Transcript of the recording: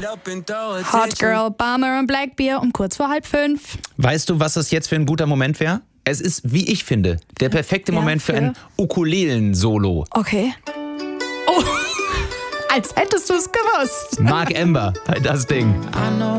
Hot Girl, Balmer und Blackbeer um kurz vor 4:30. Weißt du, was das jetzt für ein guter Moment wäre? Es ist, wie ich finde, der perfekte Moment für ein Ukulelen-Solo. Okay. Oh, als hättest du es gewusst. Mark Ember bei Das Ding.